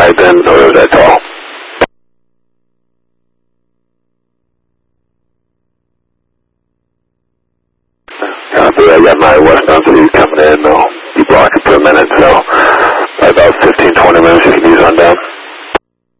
right then, or that's all? Copy, I got my westbound speed coming in now.